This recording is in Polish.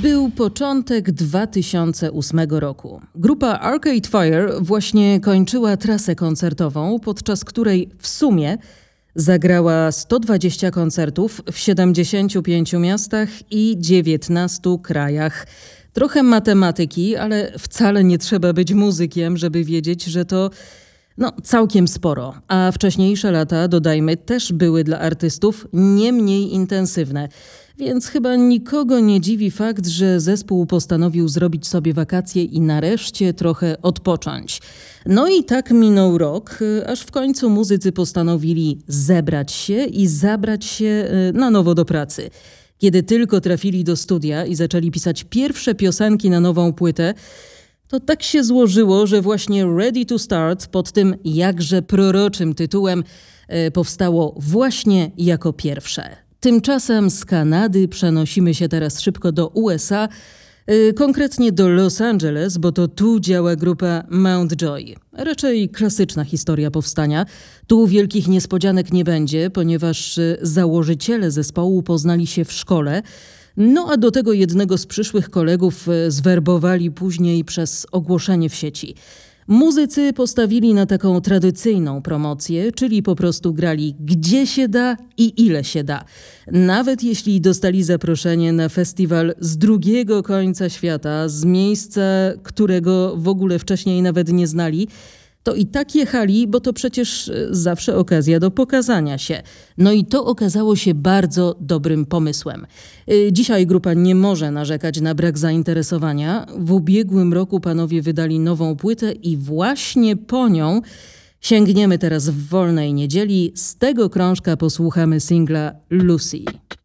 Był początek 2008 roku. Grupa Arcade Fire właśnie kończyła trasę koncertową, podczas której w sumie zagrała 120 koncertów w 75 miastach i 19 krajach. Trochę matematyki, ale wcale nie trzeba być muzykiem, żeby wiedzieć, że to całkiem sporo. A wcześniejsze lata, dodajmy, też były dla artystów nie mniej intensywne. Więc chyba nikogo nie dziwi fakt, że zespół postanowił zrobić sobie wakacje i nareszcie trochę odpocząć. No i tak minął rok, aż w końcu muzycy postanowili zebrać się i zabrać się na nowo do pracy. Kiedy tylko trafili do studia i zaczęli pisać pierwsze piosenki na nową płytę, to tak się złożyło, że właśnie Ready to Start pod tym jakże proroczym tytułem powstało właśnie jako pierwsze. Tymczasem z Kanady przenosimy się teraz szybko do USA, konkretnie do Los Angeles, bo to tu działa grupa Mount Joy. Raczej klasyczna historia powstania. Tu wielkich niespodzianek nie będzie, ponieważ założyciele zespołu poznali się w szkole, a do tego jednego z przyszłych kolegów zwerbowali później przez ogłoszenie w sieci. Muzycy postawili na taką tradycyjną promocję, czyli po prostu grali gdzie się da i ile się da. Nawet jeśli dostali zaproszenie na festiwal z drugiego końca świata, z miejsca, którego w ogóle wcześniej nawet nie znali, to i tak jechali, bo to przecież zawsze okazja do pokazania się. I to okazało się bardzo dobrym pomysłem. Dzisiaj grupa nie może narzekać na brak zainteresowania. W ubiegłym roku panowie wydali nową płytę i właśnie po nią sięgniemy teraz w wolnej niedzieli. Z tego krążka posłuchamy singla Lucy.